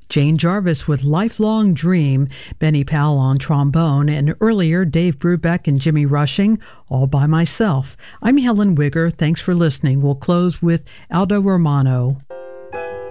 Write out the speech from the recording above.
Jane Jarvis with Lifelong Dream, Benny Powell on trombone, and earlier Dave Brubeck and Jimmy Rushing, All by Myself. I'm Helen Wigger. Thanks for listening. We'll close with Aldo Romano.